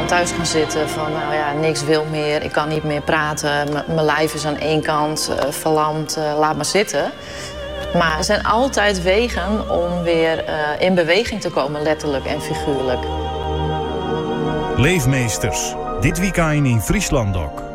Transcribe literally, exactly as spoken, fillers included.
thuis gaan zitten van, nou ja, niks wil meer, ik kan niet meer praten, M- mijn lijf is aan één kant uh, verlamd, uh, laat maar zitten. Maar er zijn altijd wegen om weer uh, in beweging te komen, letterlijk en figuurlijk. Leefmeesters, dit weekend in Friesland ook.